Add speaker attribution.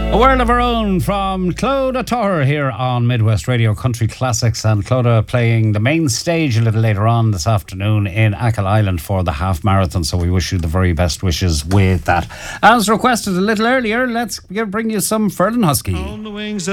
Speaker 1: A world of our own from Clodagh Torr here on Midwest Radio Country Classics, and Clodagh playing the main stage a little later on this afternoon in Achill Island for the half marathon, so we wish you the very best wishes with that. As requested a little earlier, let's bring you some Ferlin Husky. On the wings